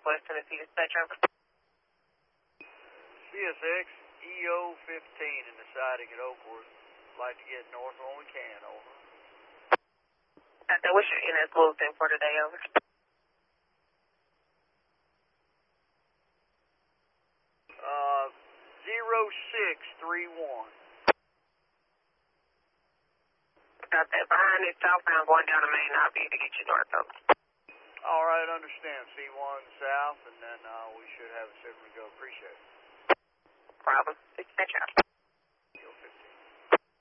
Southwest Tennessee dispatch over. CSX EO15 in the siding at Oakworth. Like to get north when we can, over. What's your NS bulletin for today, over? 0631. Got that. Behind this southbound going down the main, I'll be able to get you north, over. All right, understand. C1 south, and then we should have a signal to go. Appreciate it. Problem. Dispatch out.